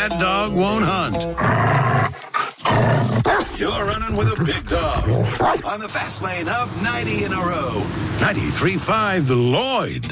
that dog won't hunt. You're running with a big dog on the fast lane of 90 in a row. 93.5 The Lloyd.